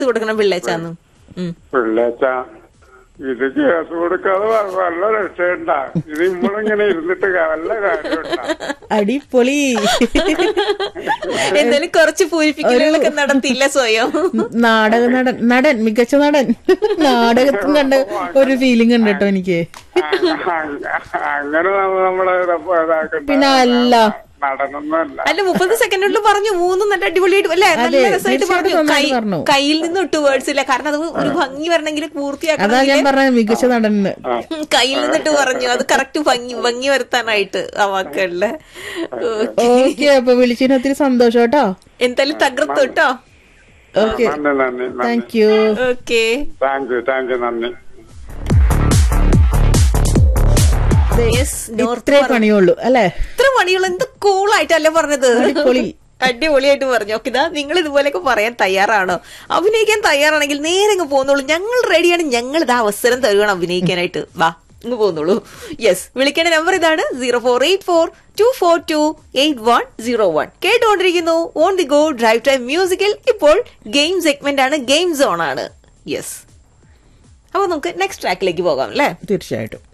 കൊടുക്കണം പിള്ളേച്ചാന്ന്. പിള്ളേച്ച ഇത് കേസ് കൊടുക്കാതെ വല്ല രക്ഷയുണ്ടാ? ഇത് നമ്മളിങ്ങനെ ഇരുന്നിട്ട് വല്ല കാര്യമുണ്ടാ? അടിപൊളി. എന്തായാലും കുറച്ച് പൂരിപ്പിക്കലുകളൊക്കെ നടത്തിയില്ല സ്വയം. നാടക നടൻ മികച്ച നടൻ നാടകത്തിൽ കണ്ട ഒരു ഫീലിംഗ് ഉണ്ട് കേട്ടോ എനിക്ക്. അങ്ങനെ നമ്മളെ പിന്നെ അല്ല നടനൊന്നുമല്ല. അല്ല 30 സെക്കൻഡിൽ പറഞ്ഞു. 3 നല്ല അടിപൊളിയായിട്ട് അല്ലെ, നല്ല രസമായിട്ട് പറഞ്ഞു. കയ്യിൽ നിന്ന് ഇട്ട് വേർഡ്സ് ഇല്ല, കാരണം അത് ഒരു ഭംഗി വരണമെങ്കിൽ പൂർത്തിയാക്കണം. അതാ ഞാൻ പറഞ്ഞ മികച്ച നടൻ. കയ്യിൽ നിന്നിട്ട് പറഞ്ഞു, അത് കറക്റ്റ് ഭംഗി വരുത്താനായിട്ട് ആ വാക്കുകളില്. ഓക്കെ, അപ്പൊ വിളിച്ചതിന് ഒത്തിരി സന്തോഷം കേട്ടോ. എന്തായാലും തകർത്തു കേട്ടോ. Okay, thank you. Okay, thank you, നന്ദി. ഇത്രേ പണിയുള്ളൂ അല്ലെ? ഇത്ര പണിയുള്ളൂ. എന്ത് കൂളായിട്ടല്ലേ പറഞ്ഞത്. അടിപൊളിയായിട്ട് പറഞ്ഞു. ഓക്കെ, ഇതാ നിങ്ങൾ ഇതുപോലെയൊക്കെ പറയാൻ തയ്യാറാണോ, അഭിനയിക്കാൻ തയ്യാറാണെങ്കിൽ നേരെ അങ്ങ് പോന്നോളൂ. ഞങ്ങൾ റെഡിയാണ്. ഞങ്ങൾ ഇതാ അവസരം തരുകയാണ് അഭിനയിക്കാനായിട്ട്. വാ, ഇങ്ങ് പോന്നോളൂ. യെസ്, വിളിക്കേണ്ട നമ്പർ ഇതാണ് 0484242801. കേട്ടുകൊണ്ടിരിക്കുന്നു on the go drive time മ്യൂസിക്കിൽ. ഇപ്പോൾ ഗെയിം സെഗ്മെന്റ് ആണ്, ഗെയിം സോൺ ആണ്. യെസ്, അപ്പൊ നമുക്ക് നെക്സ്റ്റ് ട്രാക്കിലേക്ക് പോകാം അല്ലേ? തീർച്ചയായിട്ടും.